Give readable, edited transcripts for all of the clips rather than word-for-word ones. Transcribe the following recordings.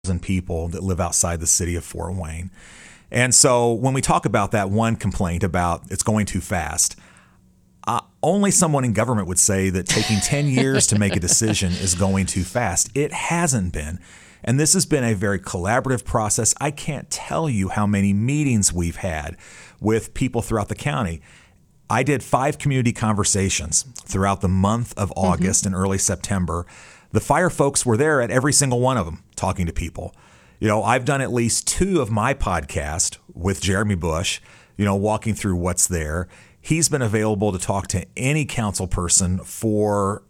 people that live outside the city of Fort Wayne. And so when we talk about that one complaint about it's going too fast, only someone in government would say that taking 10 years to make a decision is going too fast. It hasn't been. And this has been a very collaborative process. I can't tell you how many meetings we've had with people throughout the county. I did 5 community conversations throughout the month of August and early September. The fire folks were there at every single one of them talking to people. I've done at least 2 of my podcasts with Jeremy Bush, walking through what's there. He's been available to talk to any council person for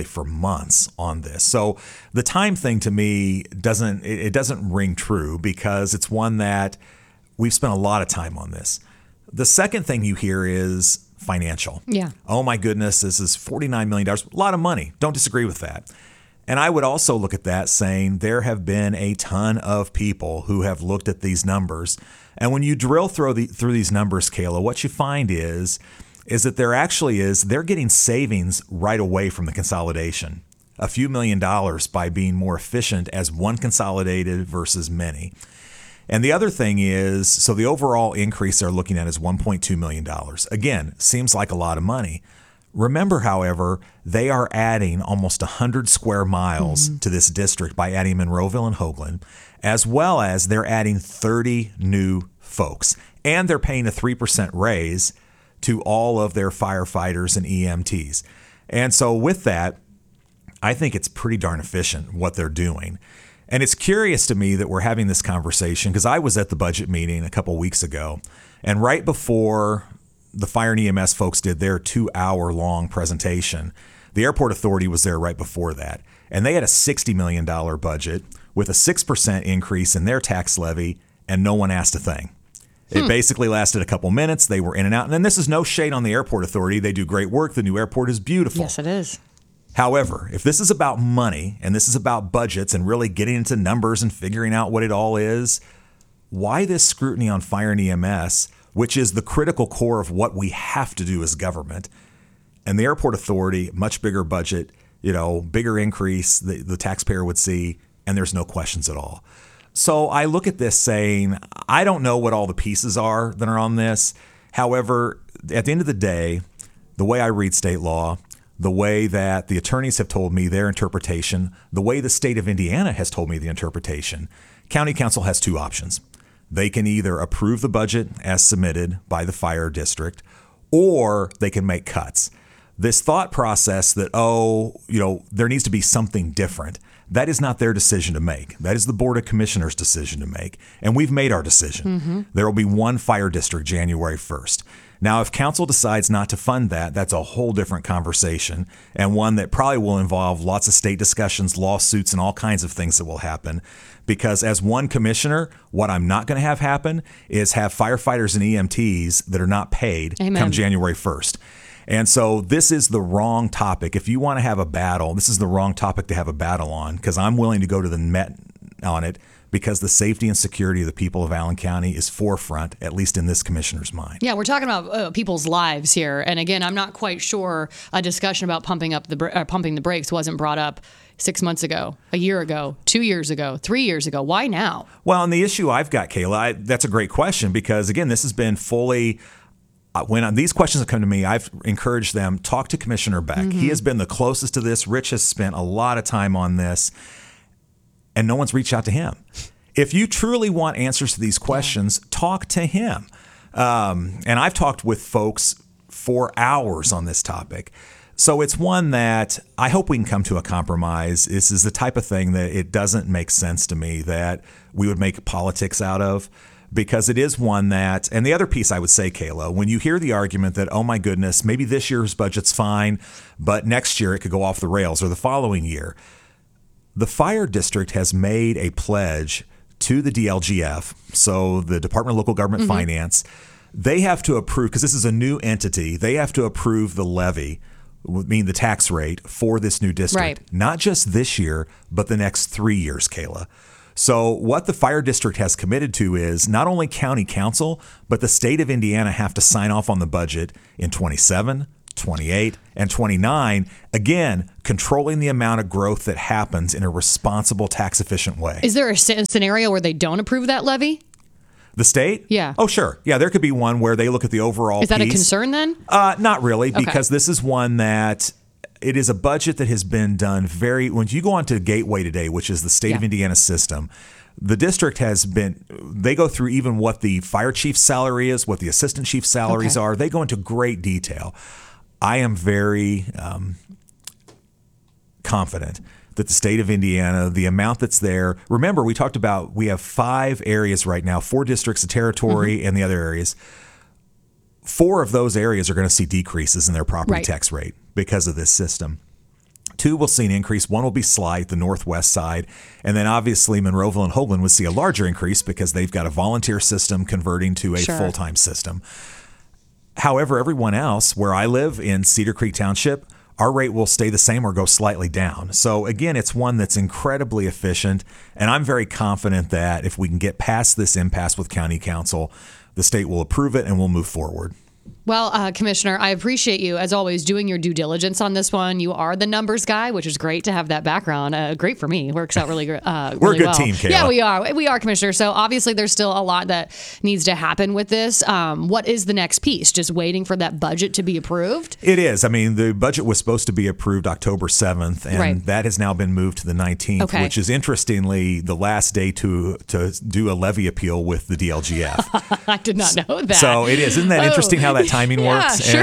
months on this. So the time thing to me doesn't ring true because it's one that we've spent a lot of time on this. The second thing you hear is financial. Yeah. Oh my goodness, this is $49 million. A lot of money. Don't disagree with that. And I would also look at that saying there have been a ton of people who have looked at these numbers. And when you drill through these numbers, Kayla, what you find is that they're getting savings right away from the consolidation. A few $1,000,000 by being more efficient as one consolidated versus many. And the other thing is, so the overall increase they're looking at is $1.2 million. Again, seems like a lot of money. Remember, however, they are adding almost 100 square miles to this district by adding Monroeville and Hoagland, as well as they're adding 30 new folks. And they're paying a 3% raise to all of their firefighters and EMTs. And so with that, I think it's pretty darn efficient what they're doing. And it's curious to me that we're having this conversation because I was at the budget meeting a couple weeks ago, and right before the fire and EMS folks did their 2-hour-long presentation, the airport authority was there right before that. And they had a $60 million budget with a 6% increase in their tax levy, and no one asked a thing. It basically lasted a couple minutes. They were in and out. And then this is no shade on the airport authority. They do great work. The new airport is beautiful. Yes, it is. However, if this is about money and this is about budgets and really getting into numbers and figuring out what it all is, why this scrutiny on fire and EMS, which is the critical core of what we have to do as government, and the airport authority, much bigger budget, bigger increase the taxpayer would see, and there's no questions at all. So I look at this saying, I don't know what all the pieces are that are on this. However, at the end of the day, the way I read state law, the way that the attorneys have told me their interpretation, the way the state of Indiana has told me the interpretation, county council has 2 options. They can either approve the budget as submitted by the fire district, or they can make cuts. This thought process that, there needs to be something different, that is not their decision to make. That is the Board of Commissioners' decision to make. And we've made our decision. There will be one fire district January 1st. Now, if council decides not to fund that, that's a whole different conversation, and one that probably will involve lots of state discussions, lawsuits, and all kinds of things that will happen. Because as one commissioner, what I'm not going to have happen is have firefighters and EMTs that are not paid come January 1st. And so this is the wrong topic. If you want to have a battle, this is the wrong topic to have a battle on, because I'm willing to go to the Met on it because the safety and security of the people of Allen County is forefront, at least in this commissioner's mind. Yeah, we're talking about people's lives here. And again, I'm not quite sure a discussion about pumping the brakes wasn't brought up 6 months ago, a year ago, 2 years ago, 3 years ago. Why now? Well, and the issue I've got, Kayla, that's a great question because, again, this has been fully... When these questions have come to me, I've encouraged them, talk to Commissioner Beck. He has been the closest to this. Rich has spent a lot of time on this, and no one's reached out to him. If you truly want answers to these questions, talk to him. And I've talked with folks for hours on this topic. So it's one that I hope we can come to a compromise. This is the type of thing that it doesn't make sense to me that we would make politics out of. Because it is one that, and the other piece I would say, Kayla, when you hear the argument that, oh my goodness, maybe this year's budget's fine, but next year it could go off the rails or the following year. The fire district has made a pledge to the DLGF, so the Department of Local Government Finance. They have to approve, because this is a new entity, they have to approve the levy, meaning the tax rate for this new district. Right. Not just this year, but the next 3 years, Kayla. So what the fire district has committed to is not only county council, but the state of Indiana have to sign off on the budget in 27, 28, and 29. Again, controlling the amount of growth that happens in a responsible, tax-efficient way. Is there a scenario where they don't approve that levy? The state? Yeah. Oh, sure. Yeah, there could be one where they look at the overall Is that piece. a concern then? Not really, because this is one that it is a budget that has been done when you go on to Gateway today, which is the state of Indiana system, the district they go through even what the fire chief's salary is, what the assistant chief's salaries are. They go into great detail. I am very confident that the state of Indiana, the amount that's there, remember we talked about we have 5 areas right now, 4 districts of territory and the other areas. 4 of those areas are going to see decreases in their property tax rate because of this system. 2 will see an increase. 1 will be slight, the northwest side. And then obviously Monroeville and Hoagland would see a larger increase because they've got a volunteer system converting to a full-time system. However, everyone else, where I live in Cedar Creek Township, our rate will stay the same or go slightly down. So again, it's one that's incredibly efficient. And I'm very confident that if we can get past this impasse with county council, the state will approve it and we'll move forward. Well, Commissioner, I appreciate you, as always, doing your due diligence on this one. You are the numbers guy, which is great to have that background. Great for me. Works out really good. We're a good team, Kayla. Yeah, we are. We are, Commissioner. So obviously there's still a lot that needs to happen with this. What is the next piece? Just waiting for that budget to be approved? It is. I mean, the budget was supposed to be approved October 7th, and that has now been moved to the 19th, which is interestingly the last day to do a levy appeal with the DLGF. I did not know that. So it is. Isn't that interesting how that timing works? Sure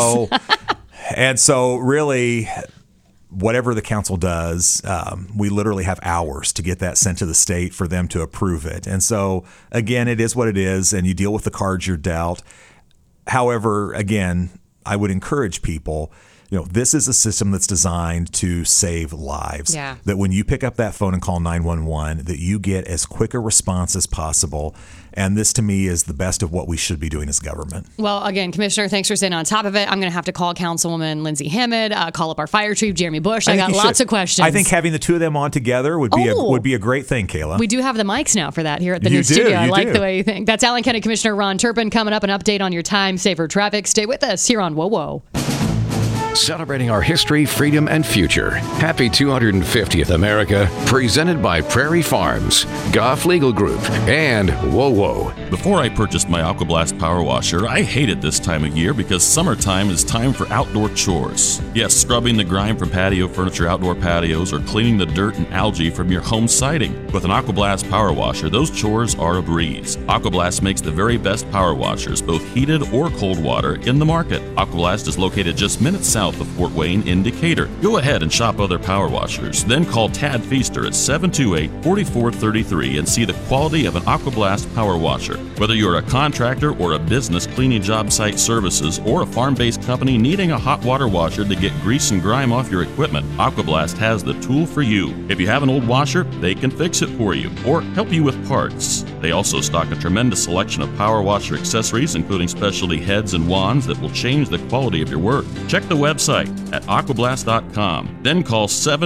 and so really whatever the council does, we literally have hours to get that sent to the state for them to approve it. And so again, it is what it is, and you deal with the cards you're dealt. However, again, I would encourage people, this is a system that's designed to save lives. Yeah. That when you pick up that phone and call 911, that you get as quick a response as possible. And this, to me, is the best of what we should be doing as government. Well, again, Commissioner, thanks for staying on top of it. I'm going to have to call Councilwoman Lindsay Hammond, call up our fire chief, Jeremy Bush. I got lots of questions. I think having the two of them on together would be a great thing, Kayla. We do have the mics now for that here at the new studio. I like the way you think. That's Allen County Commissioner Ron Turpin coming up. An update on your time saver traffic. Stay with us here on Whoa Whoa. Celebrating our history, freedom, and future. Happy 250th America, presented by Prairie Farms, Goff Legal Group, and Whoa Whoa. Before I purchased my AquaBlast Power Washer, I hated this time of year because summertime is time for outdoor chores. Yes, scrubbing the grime from patio furniture, outdoor patios, or cleaning the dirt and algae from your home siding. With an AquaBlast Power Washer, those chores are a breeze. AquaBlast makes the very best power washers, both heated or cold water, in the market. AquaBlast is located just minutes south of Fort Wayne in Decatur. Go ahead and shop other power washers. Then call Tad Feaster at 728-4433 and see the quality of an AquaBlast power washer. Whether you're a contractor or a business cleaning job site services or a farm-based company needing a hot water washer to get grease and grime off your equipment, AquaBlast has the tool for you. If you have an old washer, they can fix it for you or help you with parts. They also stock a tremendous selection of power washer accessories, including specialty heads and wands that will change the quality of your work. Check the website at aquablast.com. Then call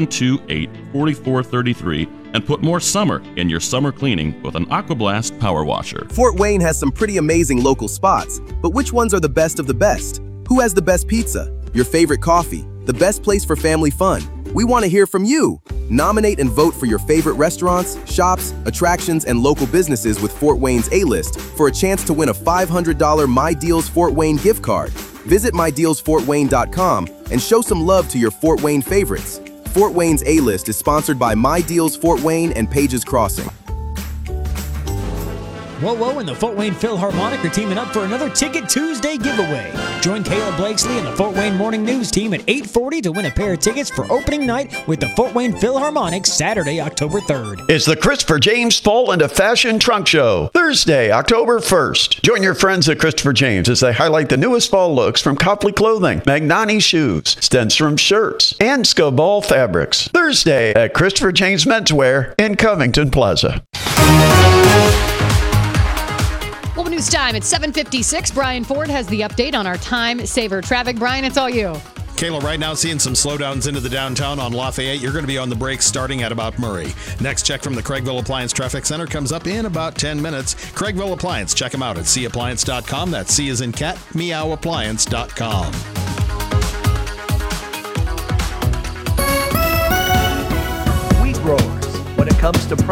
728-4433 and put more summer in your summer cleaning with an AquaBlast power washer. Fort Wayne has some pretty amazing local spots, but which ones are the best of the best? Who has the best pizza? Your favorite coffee? The best place for family fun? We want to hear from you. Nominate and vote for your favorite restaurants, shops, attractions, and local businesses with Fort Wayne's A-List for a chance to win a $500 My Deals Fort Wayne gift card. Visit MyDealsFortWayne.com and show some love to your Fort Wayne favorites. Fort Wayne's A-List is sponsored by My Deals Fort Wayne and Pages Crossing. Whoa Whoa and the Fort Wayne Philharmonic are teaming up for another Ticket Tuesday giveaway. Join Caleb Blakesley and the Fort Wayne Morning News team at 8:40 to win a pair of tickets for opening night with the Fort Wayne Philharmonic Saturday, October 3rd. It's the Christopher James Fall into Fashion Trunk Show, Thursday, October 1st. Join your friends at Christopher James as they highlight the newest fall looks from Copley Clothing, Magnani Shoes, Stenstrom Shirts, and Scoball Fabrics. Thursday at Christopher James Menswear in Covington Plaza. Well, news time. It's 7:56. Brian Ford has the update on our time saver traffic. Brian, it's all you. Kayla, right now seeing some slowdowns into the downtown on Lafayette. You're going to be on the brakes starting at about Murray. Next check from the Craigville Appliance Traffic Center comes up in about 10 minutes. Craigville Appliance. Check them out at cappliance.com. That's C as in cat, meowappliance.com. comes to price.